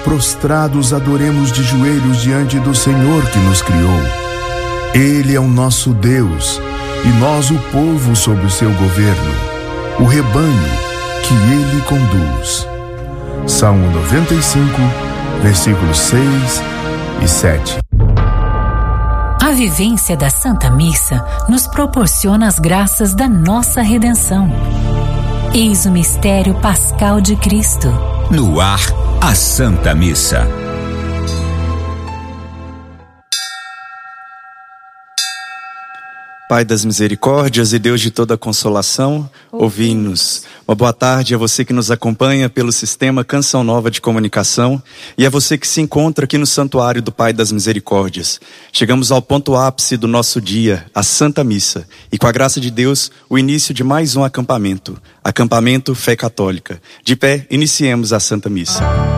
prostrados, adoremos de joelhos diante do Senhor que nos criou. Ele é o nosso Deus, e nós o povo sob o seu governo, o rebanho que ele conduz. Salmo 95, versículos 6 e 7. A vivência da Santa Missa nos proporciona as graças da nossa redenção. Eis o mistério pascal de Cristo. No ar, a Santa Missa. Pai das misericórdias e Deus de toda consolação, ouvi-nos. Uma boa tarde a você que nos acompanha pelo sistema Canção Nova de Comunicação e a você que se encontra aqui no Santuário do Pai das Misericórdias. Chegamos ao ponto ápice do nosso dia, a Santa Missa, e com a graça de Deus, o início de mais um acampamento, Acampamento Fé Católica. De pé, iniciemos a Santa Missa.